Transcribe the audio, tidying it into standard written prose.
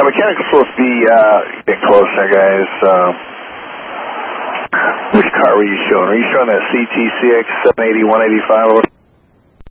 mechanic's supposed to be get closer, guys. Which car were you showing? Are you showing that CTCX 780 185?